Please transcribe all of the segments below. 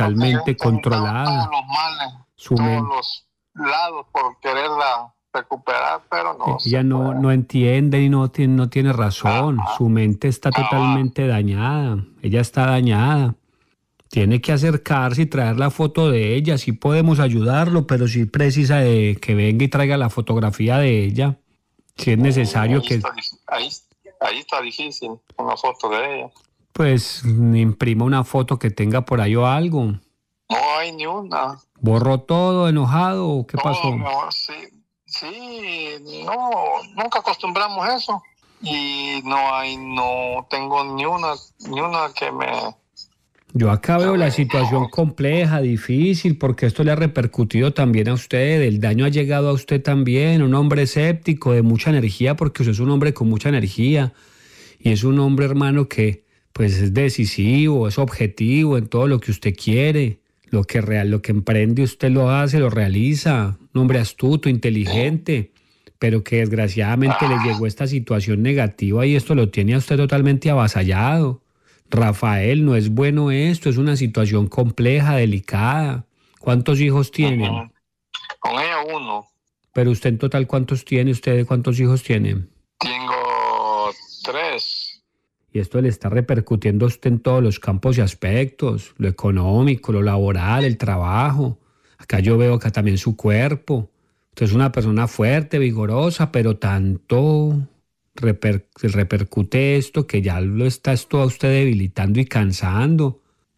totalmente controlada. Todos los males, Su todos mente. los lados por quererla recuperar, pero no se Ella puede. no entiende y no tiene razón. Ajá. Su mente está totalmente dañada. Ella está dañada. Tiene que acercarse y traer la foto de ella. Sí podemos ayudarlo, pero sí precisa de que venga y traiga la fotografía de ella. Si es necesario Ahí que, está, ahí está difícil, una foto de ella. pues, imprima una foto que tenga por ahí o algo. No hay ni una. ¿Borró todo enojado o qué Todo pasó? mejor, sí, sí, no, nunca acostumbramos eso. Y no tengo ni una que me... Yo acá veo la situación compleja, difícil, porque esto le ha repercutido también a usted, el daño ha llegado a usted también, un hombre escéptico, de mucha energía, porque usted es un hombre con mucha energía y es un hombre, hermano, que pues es decisivo, es objetivo en todo lo que usted quiere, lo que emprende usted lo hace, lo realiza, un hombre astuto, inteligente, pero que desgraciadamente le llegó esta situación negativa y esto lo tiene a usted totalmente avasallado. Rafael, no es bueno esto, es una situación compleja, delicada. ¿Cuántos hijos tienen? Con ella uno. Pero usted en total, ¿cuántos tiene? ¿Usted cuántos hijos tiene? Tengo 3. Y esto le está repercutiendo a usted en todos los campos y aspectos, lo económico, lo laboral, el trabajo. Acá yo veo acá también su cuerpo. Usted es una persona fuerte, vigorosa, pero tanto repercute esto que ya lo está esto a usted debilitando y cansando.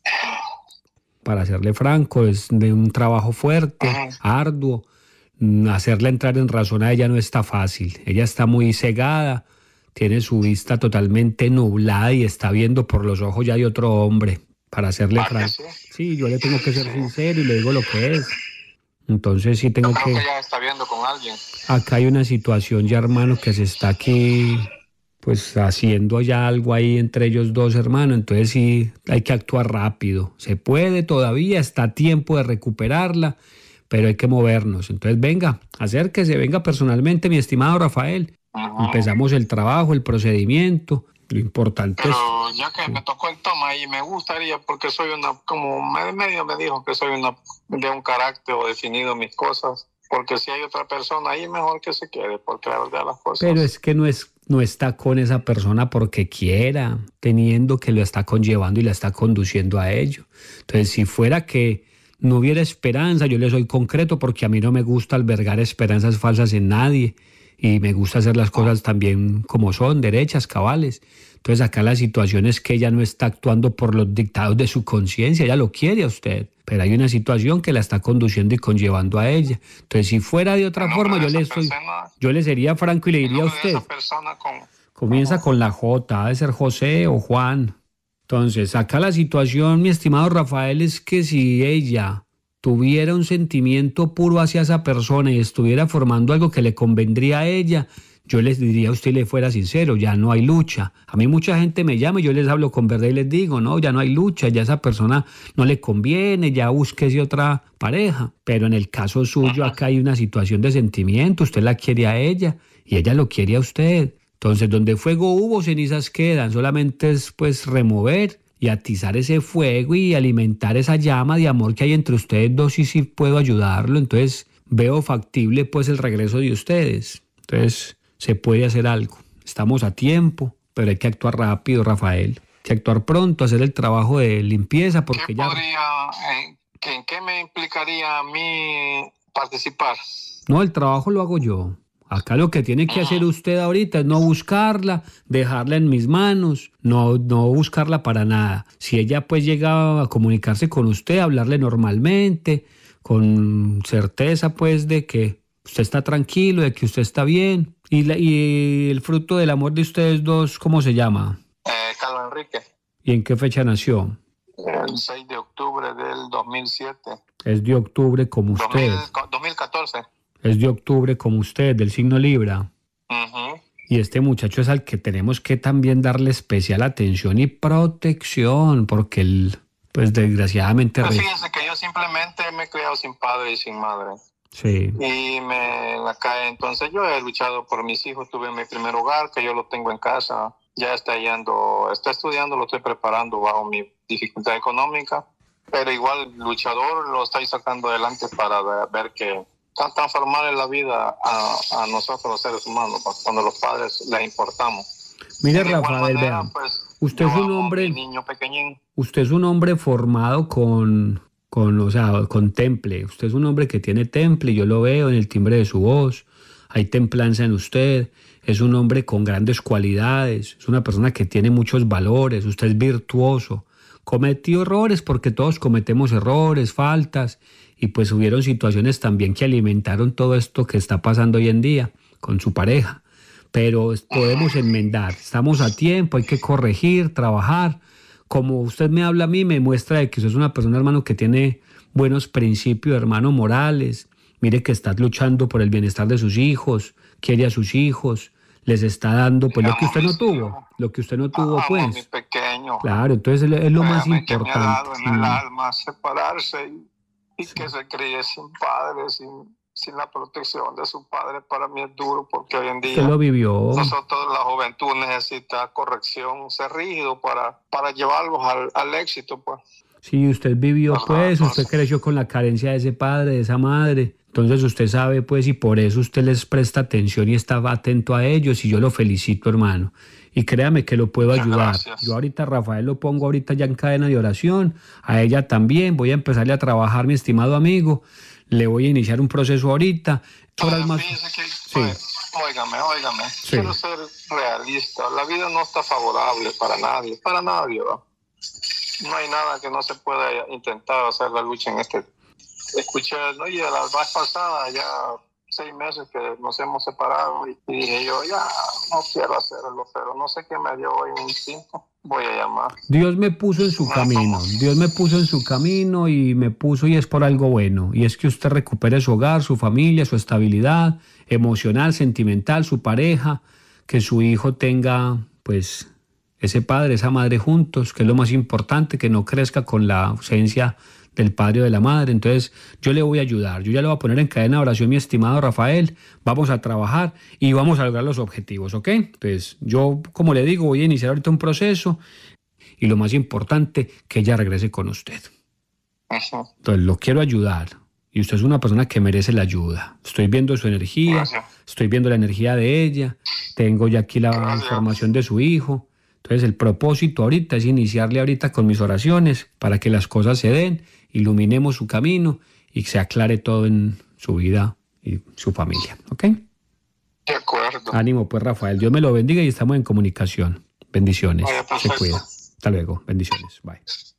Para serle franco, es de un trabajo fuerte, arduo. Hacerla entrar en razón a ella no está fácil. Ella está muy cegada, tiene su vista totalmente nublada y está viendo por los ojos ya de otro hombre. Para serle franco. Sí, yo le tengo que ser sincero y le digo lo que es. Entonces sí tengo Yo creo que ella está viendo con alguien. Acá hay una situación ya, hermano, que se está aquí, pues haciendo ya algo ahí entre ellos dos, hermano. Entonces sí hay que actuar rápido. Se puede todavía, está a tiempo de recuperarla, pero hay que movernos. Entonces venga, acérquese, venga personalmente, mi estimado Rafael. Empezamos el trabajo, el procedimiento. Lo importante es... Pero ya que me tocó el toma y me gustaría, porque soy como medio me dijo que soy de un carácter o definido mis cosas, porque si hay otra persona ahí, mejor que se quede, porque la verdad las cosas... Pero es que no está con esa persona porque quiera, teniendo que lo está conllevando y la está conduciendo a ello. Entonces, si fuera que no hubiera esperanza, yo le soy concreto porque a mí no me gusta albergar esperanzas falsas en nadie y me gusta hacer las cosas también como son, derechas, cabales. Entonces acá la situación es que ella no está actuando por los dictados de su conciencia, ella lo quiere a usted, pero hay una situación que la está conduciendo y conllevando a ella. Entonces si fuera de otra forma, yo le sería franco y le diría a usted, comienza con la J, ha de ser José o Juan. Entonces acá la situación, mi estimado Rafael, es que si ella tuviera un sentimiento puro hacia esa persona y estuviera formando algo que le convendría a ella, yo les diría a usted y le fuera sincero, ya no hay lucha. A mí mucha gente me llama y yo les hablo con verdad y les digo, no, ya no hay lucha, ya esa persona no le conviene, ya búsquese otra pareja. Pero en el caso suyo acá hay una situación de sentimiento, usted la quiere a ella y ella lo quiere a usted. Entonces, donde fuego hubo, cenizas quedan, solamente es pues remover y atizar ese fuego y alimentar esa llama de amor que hay entre ustedes dos y sí puedo ayudarlo. Entonces veo factible pues el regreso de ustedes. Entonces se puede hacer algo. Estamos a tiempo, pero hay que actuar rápido, Rafael. Hay que actuar pronto, hacer el trabajo de limpieza porque ¿En qué me implicaría a mí participar? No, el trabajo lo hago yo. Acá lo que tiene que hacer usted ahorita es no buscarla, dejarla en mis manos, no buscarla para nada. Si ella pues llega a comunicarse con usted, hablarle normalmente, con certeza pues de que usted está tranquilo, de que usted está bien. Y el fruto del amor de ustedes dos, ¿cómo se llama? Carlos Enrique. ¿Y en qué fecha nació? El 6 de octubre del 2007. Es de octubre como usted. 2014. Es de octubre como usted, del signo Libra. Y este muchacho es al que tenemos que también darle especial atención y protección, porque él, pues desgraciadamente... Pues fíjense que yo simplemente me he criado sin padre y sin madre. Sí. Y me la cae. Entonces yo he luchado por mis hijos, tuve mi primer hogar, que yo lo tengo en casa. Ya está estudiando, lo estoy preparando bajo mi dificultad económica. pero igual luchador lo estáis sacando adelante para ver que transformar en la vida a nosotros los seres humanos, pues, cuando los padres les importamos. Mire, De igual Rafael, manera, vea, pues, usted yo es un amo a hombre, mi niño pequeñín. usted es un hombre formado o sea, con temple. Usted es un hombre que tiene temple, yo lo veo en el timbre de su voz. Hay templanza en usted. Es un hombre con grandes cualidades. Es una persona que tiene muchos valores. Usted es virtuoso. Cometió errores porque todos cometemos errores, faltas. Y pues hubieron situaciones también que alimentaron todo esto que está pasando hoy en día con su pareja. Pero podemos enmendar. Estamos a tiempo, hay que corregir, trabajar. Como usted me habla a mí, me muestra de que usted es una persona, hermano, que tiene buenos principios, hermano, morales. Mire que está luchando por el bienestar de sus hijos, quiere a sus hijos, les está dando pues lo que usted no tuvo, lo que usted no tuvo Amo a mi pues. pequeño. Claro, entonces es lo más Créame que me ha importante. dado en el alma separarse y que se críe sin padre, sin la protección de su padre. Para mí es duro porque hoy en día Usted lo vivió. nosotros, la juventud, necesita corrección, ser rígido para llevarlos al éxito, pues. Sí, usted vivió ¿Verdad? pues, usted Entonces, creció con la carencia de ese padre, de esa madre. Entonces usted sabe pues y por eso usted les presta atención y está atento a ellos y yo lo felicito, hermano. Y créame que lo puedo muchas ayudar. gracias. Yo ahorita a Rafael lo pongo ahorita ya en cadena de oración, a ella también. Voy a empezarle a trabajar, mi estimado amigo. Le voy a iniciar un proceso ahorita. Horas más. Fíjese que, Sí, pues, óigame. sí. Quiero ser realista. La vida no está favorable para nadie, ¿va? No hay nada que no se pueda intentar hacer la lucha en este. Escuché, ¿no? Y la vez pasada, ya 6 meses que nos hemos separado, y dije yo, ya no quiero hacerlo, pero no sé qué me dio hoy un instinto. Voy a llamar. Dios me puso en su camino, Dios me puso en su camino y me puso y es por algo bueno. Y es que usted recupere su hogar, su familia, su estabilidad emocional, sentimental, su pareja, que su hijo tenga pues ese padre, esa madre juntos, que es lo más importante, que no crezca con la ausencia del padre o de la madre. Entonces yo le voy a ayudar, yo ya le voy a poner en cadena de oración, mi estimado Rafael, vamos a trabajar y vamos a lograr los objetivos, ¿ok? Entonces yo, como le digo, voy a iniciar ahorita un proceso y lo más importante, que ella regrese con usted. Ajá. Entonces lo quiero ayudar y usted es una persona que merece la ayuda. Estoy viendo su energía, Gracias. estoy viendo la energía de ella, tengo ya aquí la Gracias. información de su hijo. Entonces el propósito ahorita es iniciarle ahorita con mis oraciones para que las cosas se den, iluminemos su camino y se aclare todo en su vida y su familia, ¿ok? De acuerdo. Ánimo pues, Rafael, Dios me lo bendiga y estamos en comunicación. Bendiciones, Vaya, se perfecto. cuida. Hasta luego, bendiciones, bye.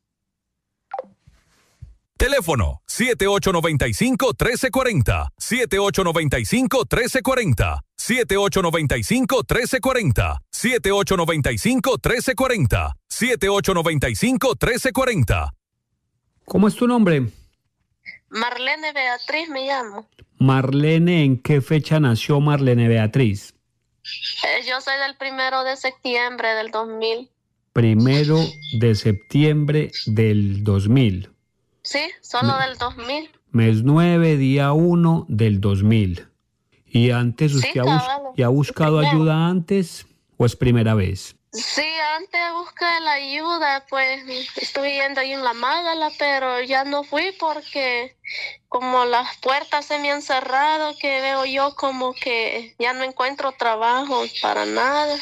Teléfono 7895-1340, 7895-1340, 7895-1340, 7895-1340, 7895-1340. ¿Cómo es tu nombre? Marlene Beatriz me llamo. Marlene, ¿en qué fecha nació Marlene Beatriz? Yo soy del 1 de septiembre del 2000. 1 de septiembre del 2000. Sí, solo del 2000. Mes 9, día 1 del 2000. ¿Y antes Sí, usted cabal. ha buscado Primero. ayuda antes o es primera vez? Sí, antes busqué la ayuda, pues estuve yendo ahí en la Mágala, pero ya no fui porque como las puertas se me han cerrado, que veo yo como que ya no encuentro trabajo para nada.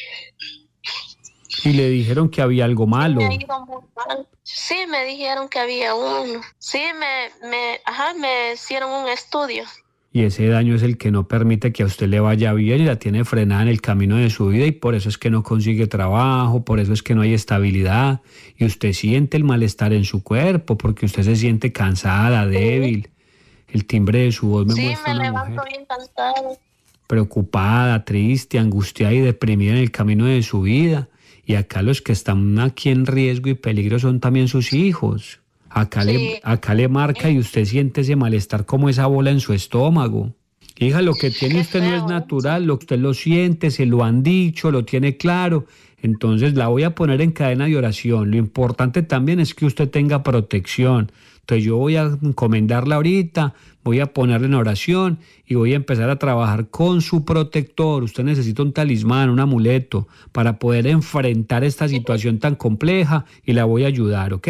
Y le dijeron que había algo malo. Me ha ido muy mal. Sí, me dijeron que había uno. Sí, me hicieron un estudio. Y ese daño es el que no permite que a usted le vaya bien y la tiene frenada en el camino de su vida y por eso es que no consigue trabajo, por eso es que no hay estabilidad y usted siente el malestar en su cuerpo porque usted se siente cansada, débil. El timbre de su voz me Sí, muestra me una levanto mujer bien cansada. preocupada, triste, angustiada y deprimida en el camino de su vida. Y acá los que están aquí en riesgo y peligro son también sus hijos. Acá, Sí. acá le marca y usted siente ese malestar como esa bola en su estómago. Hija, lo que tiene Qué usted no es feo, natural, lo que usted lo siente, se lo han dicho, lo tiene claro. Entonces la voy a poner en cadena de oración. Lo importante también es que usted tenga protección. Entonces yo voy a encomendarla ahorita, voy a ponerla en oración y voy a empezar a trabajar con su protector. Usted necesita un talismán, un amuleto para poder enfrentar esta situación tan compleja y la voy a ayudar, ¿ok?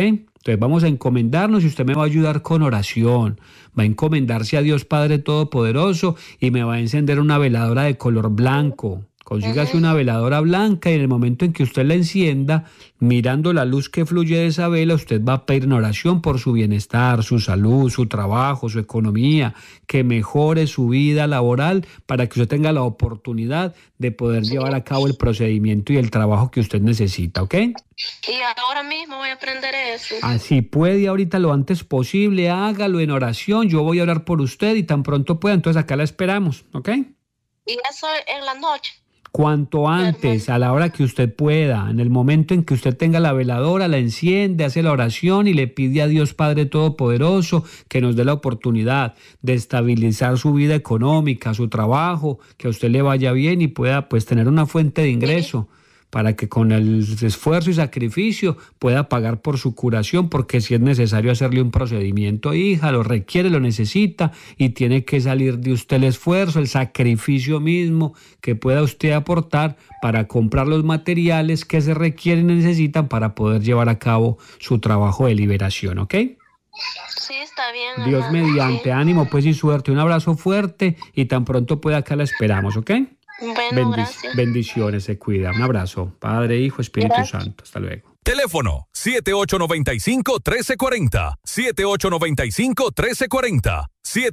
Entonces vamos a encomendarnos y usted me va a ayudar con oración. Va a encomendarse a Dios Padre Todopoderoso y me va a encender una veladora de color blanco. Consígase una veladora blanca y en el momento en que usted la encienda, mirando la luz que fluye de esa vela, usted va a pedir en oración por su bienestar, su salud, su trabajo, su economía, que mejore su vida laboral para que usted tenga la oportunidad de poder llevar a cabo el procedimiento y el trabajo que usted necesita, ¿ok? Y ahora mismo voy a aprender eso. Así puede ahorita lo antes posible, hágalo en oración, yo voy a orar por usted y tan pronto pueda, entonces acá la esperamos, ¿ok? Y eso en la noche. Cuanto antes, a la hora que usted pueda, en el momento en que usted tenga la veladora, la enciende, hace la oración y le pide a Dios Padre Todopoderoso que nos dé la oportunidad de estabilizar su vida económica, su trabajo, que a usted le vaya bien y pueda pues tener una fuente de ingreso para que con el esfuerzo y sacrificio pueda pagar por su curación, porque si es necesario hacerle un procedimiento, hija, lo requiere, lo necesita y tiene que salir de usted el esfuerzo, el sacrificio mismo que pueda usted aportar para comprar los materiales que se requieren y necesitan para poder llevar a cabo su trabajo de liberación, ¿ok? Sí, está bien. Dios mediante, ánimo pues y suerte, un abrazo fuerte y tan pronto pueda acá la esperamos, ¿ok? Bueno, gracias. Bendiciones, se cuida. Un abrazo. Padre, Hijo, Espíritu Santo. Hasta luego. Teléfono 7895-1340. 7895-1340.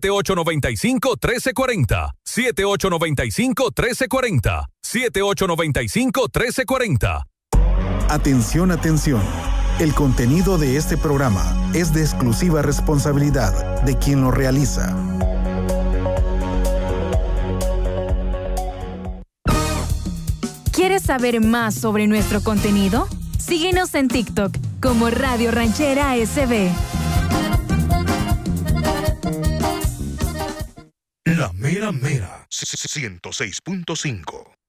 7895-1340. 7895-1340. 7895-1340. Atención, atención. El contenido de este programa es de exclusiva responsabilidad de quien lo realiza. ¿Quieres saber más sobre nuestro contenido? Síguenos en TikTok como Radio Ranchera SB. La mera mera 106.5